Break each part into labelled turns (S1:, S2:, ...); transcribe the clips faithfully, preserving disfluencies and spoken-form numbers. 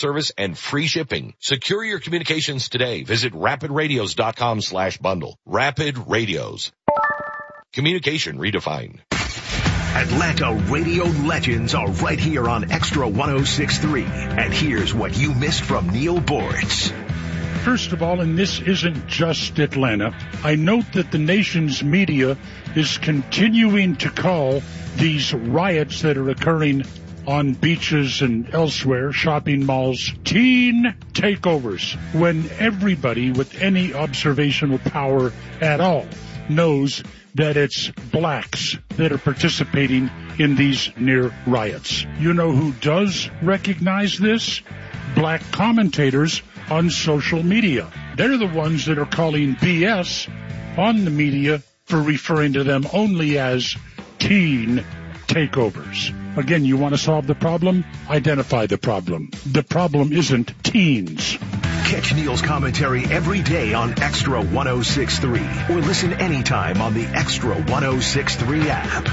S1: service and free shipping. Secure your communications today. Visit rapid radios dot com slash bundle. Rapid Radios. Communication redefined.
S2: Atlanta radio legends are right here on Extra one oh six point three. And here's what you missed from Neil Bortz.
S3: First of all, and this isn't just Atlanta, I note that the nation's media is continuing to call these riots that are occurring on beaches and elsewhere, shopping malls, teen takeovers, when everybody with any observational power at all knows that it's blacks that are participating in these near riots. You know who does recognize this? Black commentators on social media. They're the ones that are calling B S on the media for referring to them only as teen takeovers. Again, you want to solve the problem? Identify the problem. The problem isn't teens.
S2: Catch Neil's commentary every day on Extra one oh six point three or listen anytime on the Extra one oh six point three app.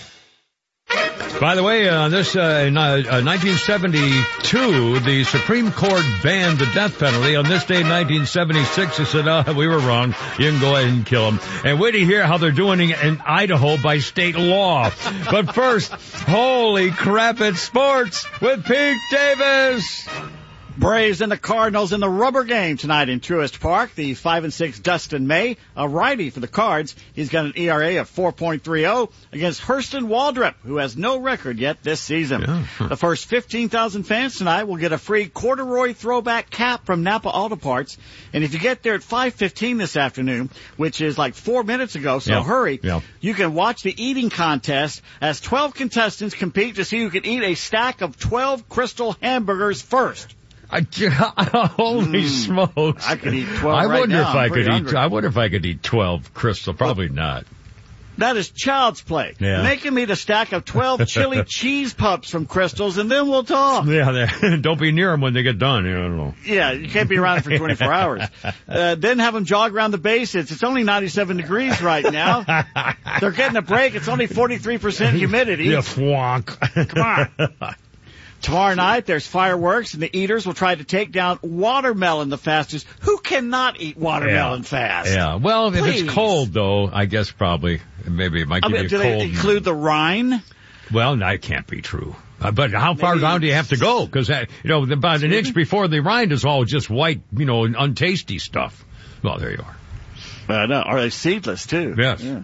S4: By the way, uh, this uh, in uh, nineteen seventy-two, the Supreme Court banned the death penalty. On this day in nineteen seventy-six, they said, oh, we were wrong. You can go ahead and kill them. And wait to hear how they're doing it in Idaho by state law. But first, holy crap, it's sports with Pete Davis.
S5: Braves and the Cardinals in the rubber game tonight in Truist Park. The five and six Dustin May, a righty for the Cards. He's got an E R A of four point three oh against Hurston Waldrep, who has no record yet this season. Yeah. The first fifteen thousand fans tonight will get a free corduroy throwback cap from Napa Auto Parts. And if you get there at five fifteen this afternoon, which is like four minutes ago, so
S4: yeah.
S5: hurry,
S4: yeah.
S5: you can watch the eating contest as twelve contestants compete to see who can eat a stack of twelve Crystal hamburgers first.
S4: I, holy mm, smokes!
S5: I could eat twelve.
S4: I
S5: right
S4: wonder
S5: now.
S4: if I
S5: I'm
S4: could
S5: hungry.
S4: eat. I wonder if I could eat twelve Crystal. Probably not.
S5: That is child's play.
S4: Yeah.
S5: Making me eat a stack of twelve chili cheese pups from Crystals, and then we'll talk.
S4: Yeah, don't be near them when they get done. You know.
S5: Yeah, you can't be around for twenty-four hours. Uh, then have them jog around the bases. It's only ninety-seven degrees right now. They're getting a break. It's only forty-three percent humidity.
S4: Yeah, fwonk.
S5: Come on. Tomorrow night, there's fireworks, and the eaters will try to take down watermelon the fastest. Who cannot eat watermelon
S4: yeah.
S5: fast?
S4: Yeah. Well,
S5: Please.
S4: if it's cold, though, I guess probably maybe it might
S5: I
S4: give
S5: mean,
S4: you
S5: do
S4: cold.
S5: they include the rind?
S4: Well, that can't be true. Uh, but how far
S5: Maybe.
S4: down do you have to go? Because, uh, you know, about an inch before the rind is all just white, you know, untasty stuff. Well, there you are.
S5: I know. Are they seedless, too?
S4: Yes.
S5: Yeah.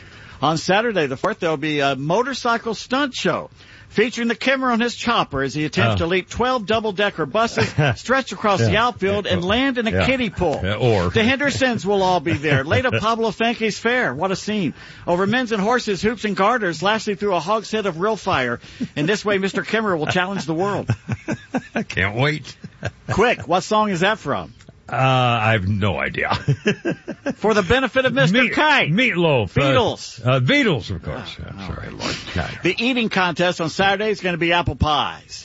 S5: On Saturday, the fourth, there'll be a motorcycle stunt show featuring the Kimmer on his chopper as he attempts
S4: oh.
S5: to leap twelve double-decker buses, stretch across
S4: yeah.
S5: the outfield, and land in a
S4: yeah.
S5: kiddie pool.
S4: Yeah, or.
S5: The Hendersons will all be there. Late at Pablo Fenke's Fair. What a scene. Over men's and horses, hoops and garters, lastly through a hogshead of real fire. In this way, Mister Kimmer will challenge the world.
S4: I can't wait.
S5: Quick, what song is that from?
S4: Uh, I have no idea.
S5: For the benefit of Mister
S4: Meat,
S5: Kite.
S4: Meatloaf.
S5: Beatles.
S4: Uh, uh, Beatles, of course.
S5: Oh,
S4: I'm
S5: oh,
S4: sorry.
S5: Lord.
S4: No.
S5: The eating contest on Saturday is going to be apple pies.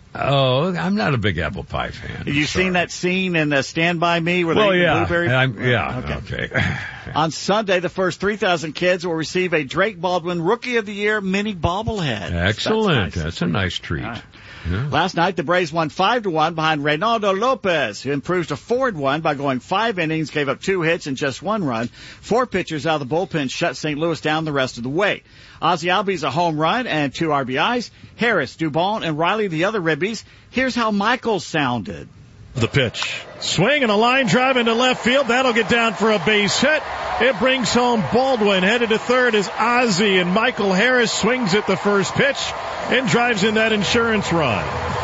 S4: Oh, I'm not a big apple pie fan.
S5: Have you
S4: sorry.
S5: seen that scene in uh, Stand By Me where
S4: well,
S5: they eat
S4: yeah.
S5: the blueberry?
S4: I'm, yeah,
S5: okay.
S4: okay.
S5: On Sunday, the first three thousand kids will receive a Drake Baldwin Rookie of the Year mini bobblehead.
S4: Excellent.
S5: That's, nice.
S4: That's a nice treat.
S5: Right.
S4: Yeah.
S5: Last night, the Braves won five to one behind Reynaldo Lopez, who improved to four and one by going five innings, gave up two hits and just one run. Four pitchers out of the bullpen shut Saint Louis down the rest of the way. Ozzie Albies a home run and two R B Is. Harris, Dubon, and Riley the other ribbies. Here's how Michaels sounded.
S6: The pitch. Swing and a line drive into left field. That'll get down for a base hit. It brings home Baldwin. Headed to third is Ozzie, and Michael Harris swings at the first pitch and drives in that insurance run.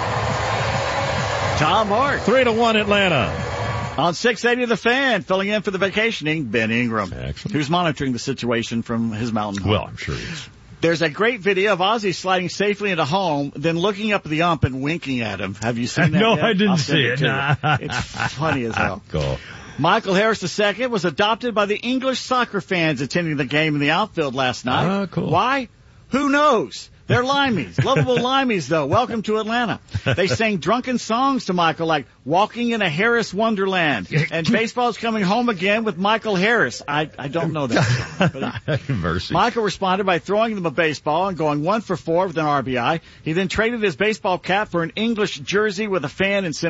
S5: Tom Hart.
S6: Three to one Atlanta.
S5: On six eighty The Fan, filling in for the vacationing Ben Ingram.
S4: Excellent.
S5: Who's monitoring the situation from his mountain home.
S4: Well, I'm sure he is.
S5: There's a great video of Ozzie sliding safely into home, then looking up at the ump and winking at him. Have you seen that
S4: No,
S5: yet?
S4: I didn't
S5: I'll
S4: see
S5: send
S4: it.
S5: to
S4: Nah.
S5: you. It's funny as hell.
S4: Go.
S5: Michael Harris the second was adopted by the English soccer fans attending the game in the outfield last night.
S4: Oh, cool.
S5: Why? Who knows? They're limeys. Lovable limeys, though. Welcome to Atlanta. They sang drunken songs to Michael like Walking in a Harris Wonderland and Baseball's Coming Home Again with Michael Harris. I, I don't know that song. But
S4: Mercy.
S5: Michael responded by throwing them a baseball and going one for four with an R B I. He then traded his baseball cap for an English jersey with a fan and sent